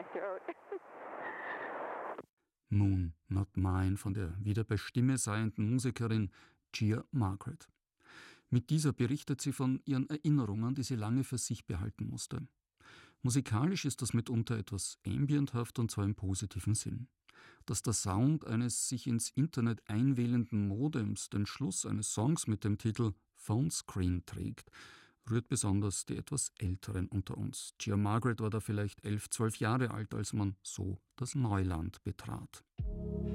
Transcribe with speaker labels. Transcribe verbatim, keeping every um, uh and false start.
Speaker 1: Moon Not Mine von der wieder bei Stimme seienden Musikerin Gia Margaret. Mit dieser berichtet sie von ihren Erinnerungen, die sie lange für sich behalten musste. Musikalisch ist das mitunter etwas ambienthaft und zwar im positiven Sinn. Dass der Sound eines sich ins Internet einwählenden Modems den Schluss eines Songs mit dem Titel Phone Screen trägt, rührt besonders die etwas Älteren unter uns. Gia Margaret war da vielleicht elf, zwölf Jahre alt, als man so das Neuland betrat.